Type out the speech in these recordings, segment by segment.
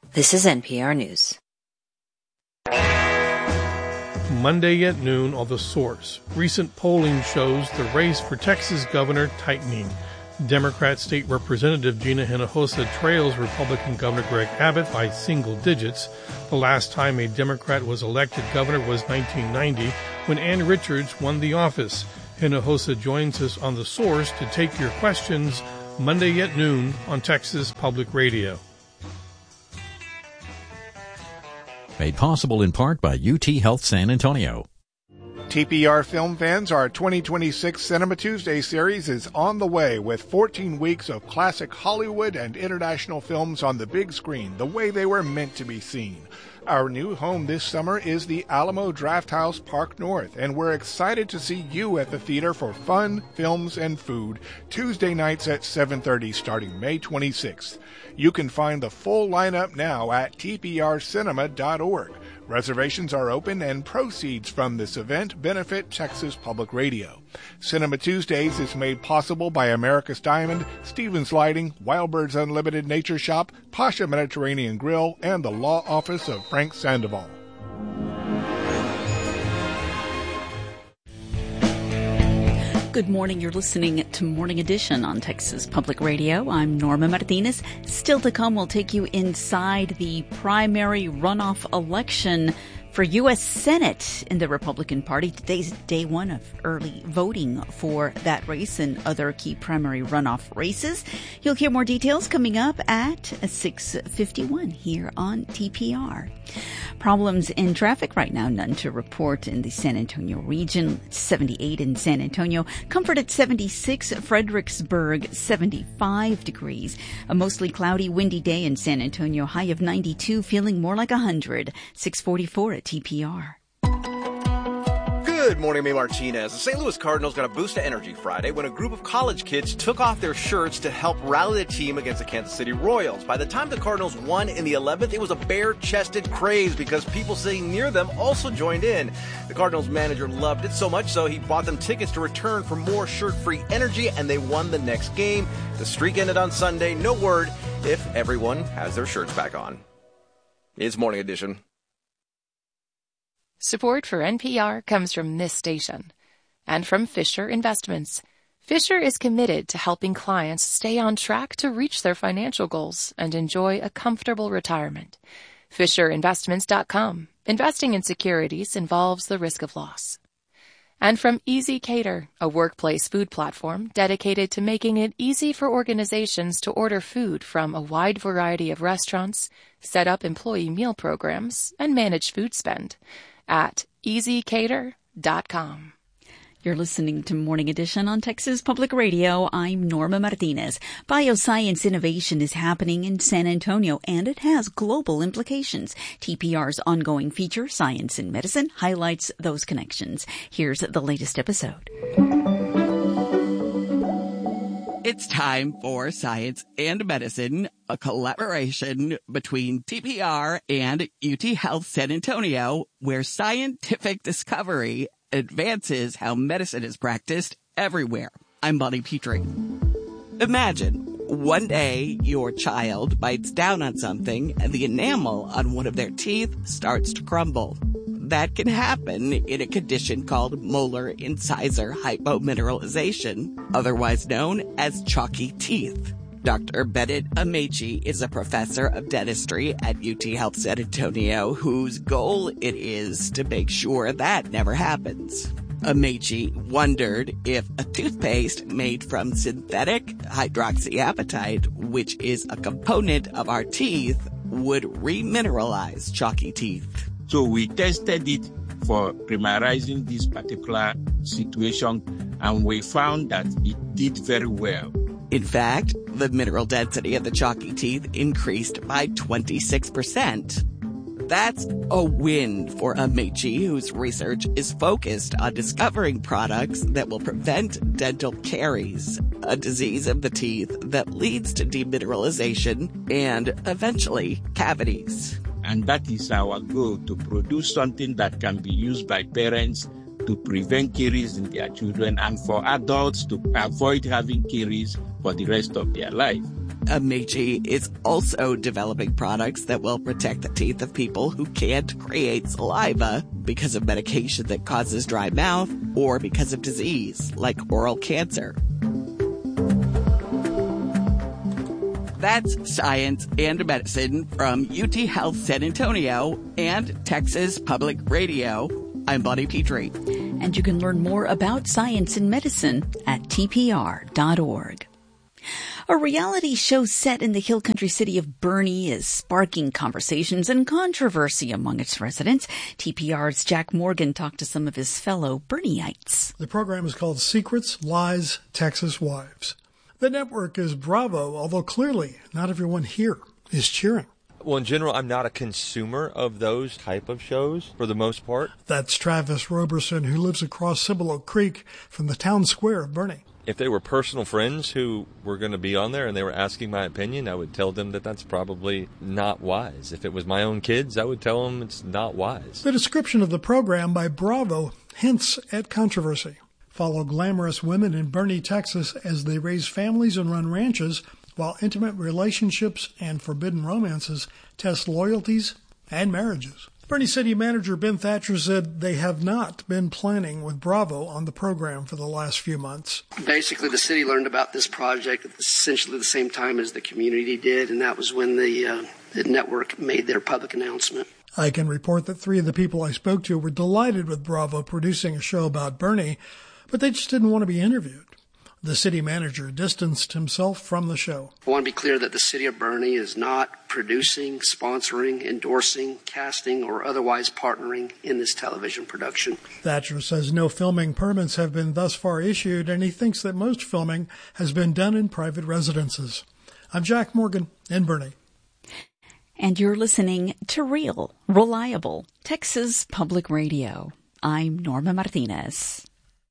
This is NPR News. Monday at noon on The Source. Recent polling shows the race for Texas governor tightening. Democrat State Representative Gina Hinojosa trails Republican Governor Greg Abbott by single digits. The last time a Democrat was elected governor was 1990, when Ann Richards won the office. Hinojosa joins us on The Source to take your questions Monday at noon on Texas Public Radio. Made possible in part by UT Health San Antonio. TPR film fans, our 2026 Cinema Tuesday series is on the way with 14 weeks of classic Hollywood and international films on the big screen, the way they were meant to be seen. Our new home this summer is the Alamo Drafthouse Park North, and we're excited to see you at the theater for fun, films, and food, Tuesday nights at 7:30 starting May 26th. You can find the full lineup now at tprcinema.org. Reservations are open and proceeds from this event benefit Texas Public Radio. Cinema Tuesdays is made possible by America's Diamond, Stevens Lighting, Wild Birds Unlimited Nature Shop, Pasha Mediterranean Grill, and the law office of Frank Sandoval. Good morning. You're listening to Morning Edition on Texas Public Radio. I'm Norma Martinez. Still to come, we'll take you inside the primary runoff election for U.S. Senate in the Republican Party. Today's day one of early voting for that race and other key primary runoff races. You'll hear more details coming up at 6:51 here on TPR. Problems in traffic right now, none to report in the San Antonio region. 78 in San Antonio. Comfort at 76. Fredericksburg, 75 degrees. A mostly cloudy, windy day in San Antonio. High of 92, feeling more like 100. 6:44 at TPR. Good morning, May Martinez. The St. Louis Cardinals got a boost of energy Friday when a group of college kids took off their shirts to help rally the team against the Kansas City Royals. By the time the Cardinals won in the 11th, it was a bare-chested craze because people sitting near them also joined in. The Cardinals manager loved it so much so he bought them tickets to return for more shirt-free energy, and they won the next game. The streak ended on Sunday. No word if everyone has their shirts back on. It's Morning Edition. Support for NPR comes from this station and from Fisher Investments. Fisher is committed to helping clients stay on track to reach their financial goals and enjoy a comfortable retirement. FisherInvestments.com. Investing in securities involves the risk of loss. And from Easy Cater, a workplace food platform dedicated to making it easy for organizations to order food from a wide variety of restaurants, set up employee meal programs, and manage food spend at easycater.com. You're listening to Morning Edition on Texas Public Radio. I'm Norma Martinez. Bioscience innovation is happening in San Antonio, and it has global implications. TPR's ongoing feature, Science in Medicine, highlights those connections. Here's the latest episode. It's time for Science and Medicine, a collaboration between TPR and UT Health San Antonio, where scientific discovery advances how medicine is practiced everywhere. I'm Bonnie Petrie. Imagine one day your child bites down on something and the enamel on one of their teeth starts to crumble. That can happen in a condition called molar incisor hypomineralization, otherwise known as chalky teeth. Dr. Bennett Amechi is a professor of dentistry at UT Health San Antonio, whose goal it is to make sure that never happens. Amechi wondered if a toothpaste made from synthetic hydroxyapatite, which is a component of our teeth, would remineralize chalky teeth. So we tested it for primarizing this particular situation, and we found that it did very well. In fact, the mineral density of the chalky teeth increased by 26%. That's a win for Amechi, whose research is focused on discovering products that will prevent dental caries, a disease of the teeth that leads to demineralization and, eventually, cavities. And that is our goal, to produce something that can be used by parents to prevent caries in their children and for adults to avoid having caries for the rest of their life. Meiji is also developing products that will protect the teeth of people who can't create saliva because of medication that causes dry mouth or because of disease like oral cancer. That's Science and Medicine from UT Health San Antonio and Texas Public Radio. I'm Bonnie Petrie. And you can learn more about science and medicine at tpr.org. A reality show set in the hill country city of Boerne is sparking conversations and controversy among its residents. TPR's Jack Morgan talked to some of his fellow Boerneites. The program is called Secrets, Lies, Texas Wives. The network is Bravo, although clearly not everyone here is cheering. Well, in general, I'm not a consumer of those type of shows for the most part. That's Travis Roberson, who lives across Cibolo Creek from the town square of Boerne. If they were personal friends who were going to be on there and they were asking my opinion, I would tell them that that's probably not wise. If it was my own kids, I would tell them it's not wise. The description of the program by Bravo hints at controversy. Follow glamorous women in Boerne, Texas, as they raise families and run ranches, while intimate relationships and forbidden romances test loyalties and marriages. Boerne City Manager Ben Thatcher said they have not been planning with Bravo on the program for the last few months. Basically, the city learned about this project at essentially the same time as the community did, and that was when the network made their public announcement. I can report that 3 of the people I spoke to were delighted with Bravo producing a show about Boerne, but they just didn't want to be interviewed. The city manager distanced himself from the show. I want to be clear that the city of Boerne is not producing, sponsoring, endorsing, casting, or otherwise partnering in this television production. Thatcher says no filming permits have been thus far issued, and he thinks that most filming has been done in private residences. I'm Jack Morgan in Boerne. And you're listening to Real, Reliable, Texas Public Radio. I'm Norma Martinez.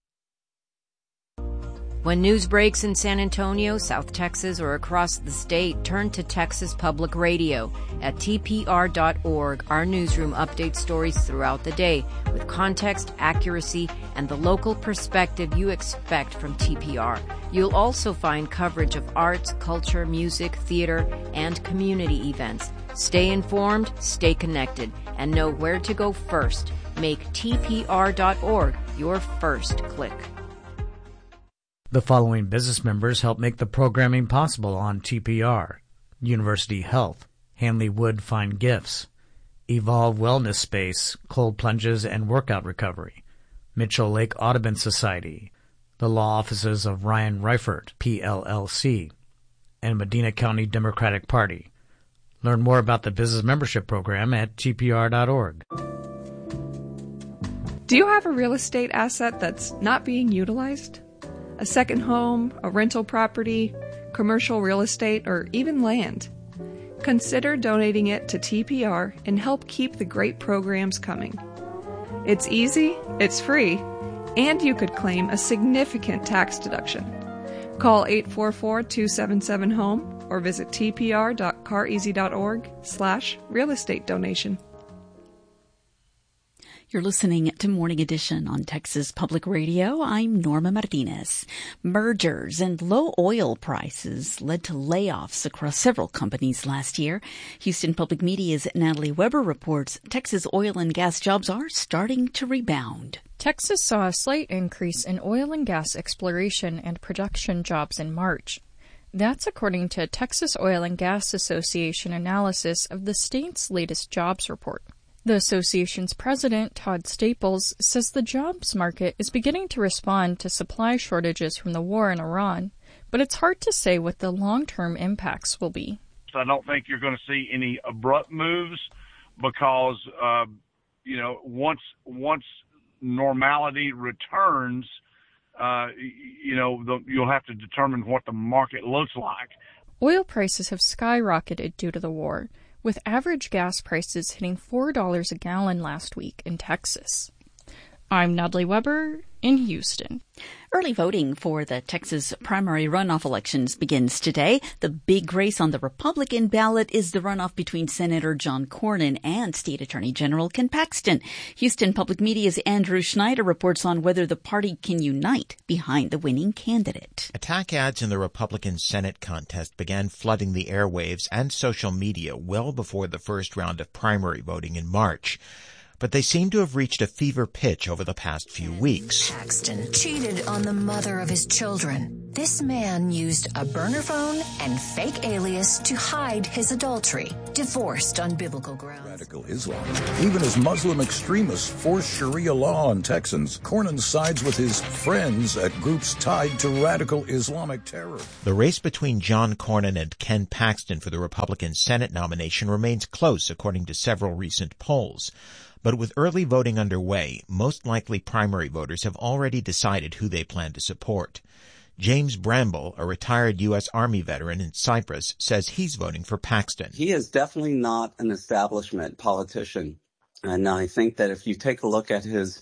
When news breaks in San Antonio, South Texas, or across the state, turn to Texas Public Radio. At TPR.org, our newsroom updates stories throughout the day with context, accuracy, and the local perspective you expect from TPR. You'll also find coverage of arts, culture, music, theater, and community events. Stay informed, stay connected, and know where to go first. Make TPR.org your first click. The following business members help make the programming possible on TPR: University Health, Hanley Wood Fine Gifts, Evolve Wellness Space, Cold Plunges and Workout Recovery, Mitchell Lake Audubon Society, the law offices of Ryan Reifert, PLLC, and Medina County Democratic Party. Learn more about the business membership program at tpr.org. Do you have a real estate asset that's not being utilized? A second home, a rental property, commercial real estate, or even land? Consider donating it to TPR and help keep the great programs coming. It's easy, it's free, and you could claim a significant tax deduction. Call 844-277-HOME or visit tpr.careasy.org/real estate donation. You're listening to Morning Edition on Texas Public Radio. I'm Norma Martinez. Mergers and low oil prices led to layoffs across several companies last year. Houston Public Media's Natalie Weber reports Texas oil and gas jobs are starting to rebound. Texas saw a slight increase in oil and gas exploration and production jobs in March. That's according to Texas Oil and Gas Association analysis of the state's latest jobs report. The association's president, Todd Staples, says the jobs market is beginning to respond to supply shortages from the war in Iran, but it's hard to say what the long-term impacts will be. I don't think you're going to see any abrupt moves because, once normality returns, you'll have to determine what the market looks like. Oil prices have skyrocketed due to the war, with average gas prices hitting $4 a gallon last week in Texas. I'm Natalie Weber in Houston. Early voting for the Texas primary runoff elections begins today. The big race on the Republican ballot is the runoff between Senator John Cornyn and State Attorney General Ken Paxton. Houston Public Media's Andrew Schneider reports on whether the party can unite behind the winning candidate. Attack ads in the Republican Senate contest began flooding the airwaves and social media well before the first round of primary voting in March. But they seem to have reached a fever pitch over the past few weeks. Paxton cheated on the mother of his children. This man used a burner phone and fake alias to hide his adultery. Divorced on biblical grounds. Radical Islam. Even as Muslim extremists force Sharia law on Texans, Cornyn sides with his friends at groups tied to radical Islamic terror. The race between John Cornyn and Ken Paxton for the Republican Senate nomination remains close, according to several recent polls. But with early voting underway, most likely primary voters have already decided who they plan to support. James Bramble, a retired U.S. Army veteran in Cyprus, says he's voting for Paxton. He is definitely not an establishment politician. And I think that if you take a look at his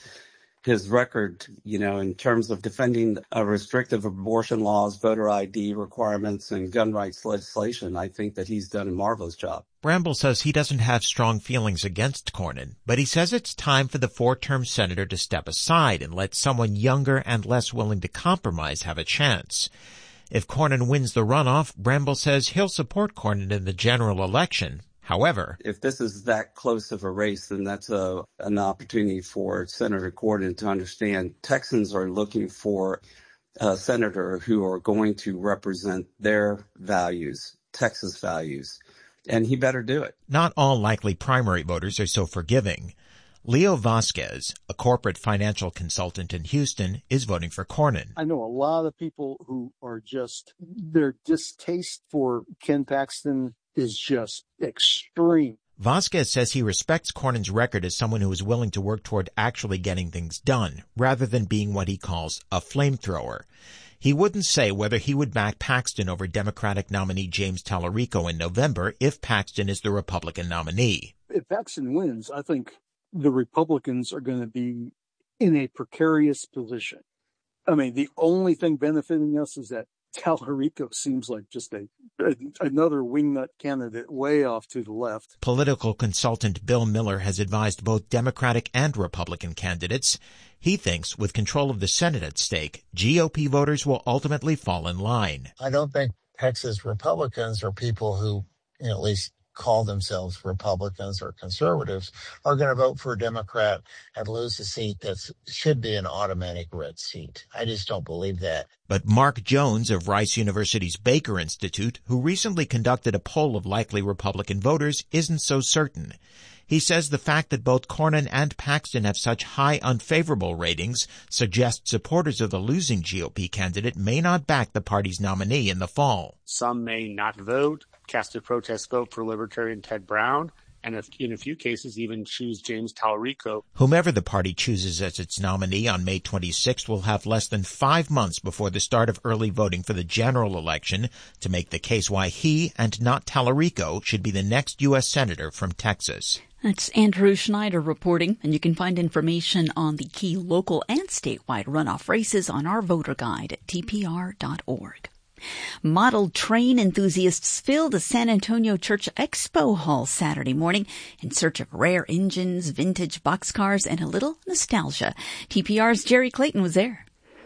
record, in terms of defending restrictive abortion laws, voter ID requirements, and gun rights legislation, I think that he's done a marvelous job. Bramble says he doesn't have strong feelings against Cornyn, but he says it's time for the four-term senator to step aside and let someone younger and less willing to compromise have a chance. If Cornyn wins the runoff, Bramble says he'll support Cornyn in the general election. However, if this is that close of a race, then that's an opportunity for Senator Cornyn to understand Texans are looking for a senator who are going to represent their values, Texas values, and he better do it. Not all likely primary voters are so forgiving. Leo Vasquez, a corporate financial consultant in Houston, is voting for Cornyn. I know a lot of people who are their distaste for Ken Paxton is just extreme. Vasquez says he respects Cornyn's record as someone who is willing to work toward actually getting things done, rather than being what he calls a flamethrower. He wouldn't say whether he would back Paxton over Democratic nominee James Tallarico in November if Paxton is the Republican nominee. If Paxton wins, I think the Republicans are going to be in a precarious position. I mean, the only thing benefiting us is that Tallarico seems like just another wingnut candidate way off to the left. Political consultant Bill Miller has advised both Democratic and Republican candidates. He thinks with control of the Senate at stake, GOP voters will ultimately fall in line. I don't think Texas Republicans or people who, at least call themselves Republicans or conservatives are going to vote for a Democrat and lose a seat that should be an automatic red seat. I just don't believe that. But Mark Jones of Rice University's Baker Institute, who recently conducted a poll of likely Republican voters, isn't so certain. He says the fact that both Cornyn and Paxton have such high unfavorable ratings suggests supporters of the losing GOP candidate may not back the party's nominee in the fall. Some may not vote, cast a protest vote for Libertarian Ted Brown, and in a few cases even choose James Tallarico. Whomever the party chooses as its nominee on May 26th will have less than 5 months before the start of early voting for the general election to make the case why he and not Tallarico should be the next U.S. Senator from Texas. That's Andrew Schneider reporting, and you can find information on the key local and statewide runoff races on our voter guide at tpr.org. Model train enthusiasts filled the San Antonio Church Expo Hall Saturday morning in search of rare engines, vintage boxcars, and a little nostalgia. TPR's Jerry Clayton was there.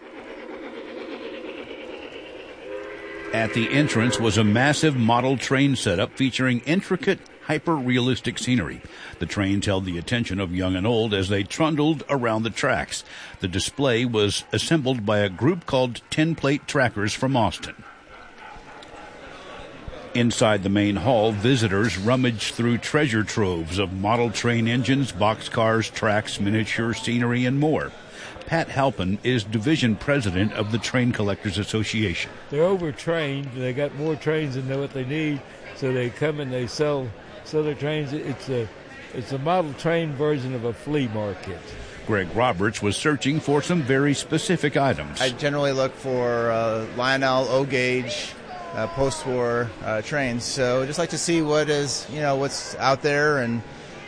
At the entrance was a massive model train setup featuring intricate, hyper-realistic scenery. The trains held the attention of young and old as they trundled around the tracks. The display was assembled by a group called Tin Plate Trackers from Austin. Inside the main hall, visitors rummaged through treasure troves of model train engines, boxcars, tracks, miniature scenery, and more. Pat Halpin is division president of the Train Collectors Association. They're overtrained. They got more trains than what they need, so they come and they sell their trains. It's a model train version of a flea market. Greg Roberts was searching for some very specific items. I generally look for Lionel O-gauge post-war trains. So I just like to see what's out there and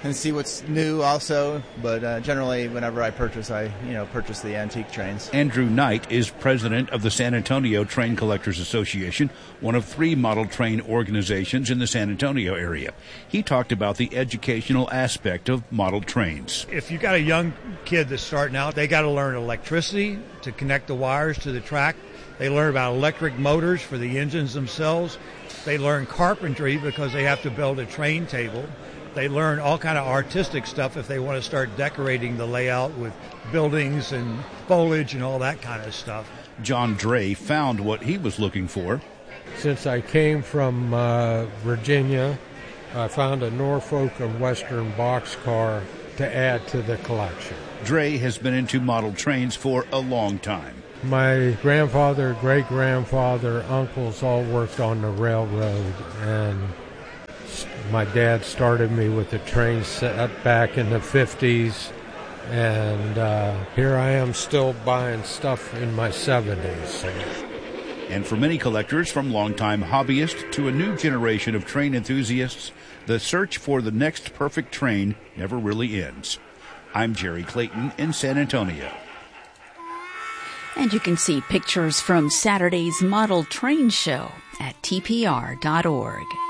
and see what's new also. But generally, whenever I purchase, I purchase the antique trains. Andrew Knight is president of the San Antonio Train Collectors Association, one of 3 model train organizations in the San Antonio area. He talked about the educational aspect of model trains. If you got a young kid that's starting out, they got to learn electricity to connect the wires to the track. They learn about electric motors for the engines themselves. They learn carpentry because they have to build a train table. They learn all kind of artistic stuff if they want to start decorating the layout with buildings and foliage and all that kind of stuff. John Dre found what he was looking for. Since I came from Virginia, I found a Norfolk and Western boxcar to add to the collection. Dre has been into model trains for a long time. My grandfather, great-grandfather, uncles all worked on the railroad, and my dad started me with the train set back in the 50s, and here I am still buying stuff in my 70s. And for many collectors, from longtime hobbyists to a new generation of train enthusiasts, the search for the next perfect train never really ends. I'm Jerry Clayton in San Antonio. And you can see pictures from Saturday's model train show at tpr.org.